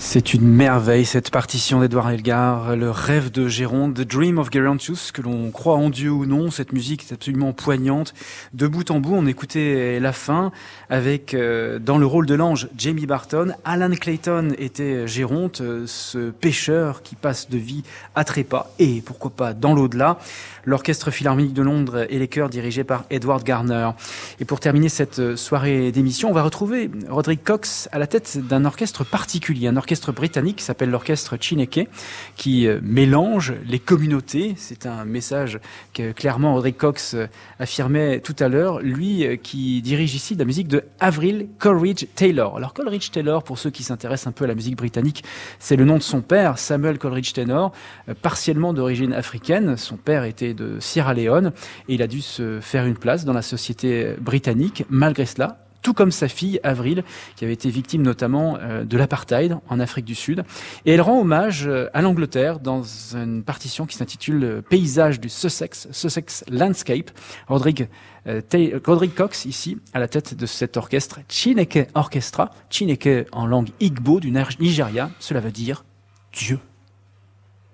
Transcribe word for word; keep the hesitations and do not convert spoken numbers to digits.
C'est une merveille, cette partition d'Edward Elgar, le rêve de Géronte, The Dream of Gerontius, que l'on croit en Dieu ou non, cette musique est absolument poignante. De bout en bout, on écoutait la fin avec, euh, dans le rôle de l'ange, Jamie Barton. Alan Clayton était Géronte, euh, ce pêcheur qui passe de vie à trépas, et pourquoi pas dans l'au-delà. L'Orchestre Philharmonique de Londres et les chœurs dirigés par Edward Garner. Et pour terminer cette soirée d'émission, on va retrouver Roderick Cox à la tête d'un orchestre particulier, un orchestre britannique qui s'appelle l'orchestre Chineke, qui mélange les communautés. C'est un message que clairement Roderick Cox affirmait tout à l'heure, lui qui dirige ici de la musique de Avril Coleridge Taylor. Alors Coleridge Taylor, pour ceux qui s'intéressent un peu à la musique britannique, c'est le nom de son père, Samuel Coleridge Taylor, partiellement d'origine africaine. Son père était de Sierra Leone et il a dû se faire une place dans la société britannique malgré cela, tout comme sa fille Avril, qui avait été victime notamment euh, de l'apartheid en Afrique du Sud. Et elle rend hommage euh, à l'Angleterre dans une partition qui s'intitule « Paysage du Sussex », Sussex Landscape. Roderick, euh, Tay- Roderick Cox, ici, à la tête de cet orchestre Chineke Orchestra. Chineke en langue Igbo du Nigeria, cela veut dire « Dieu ».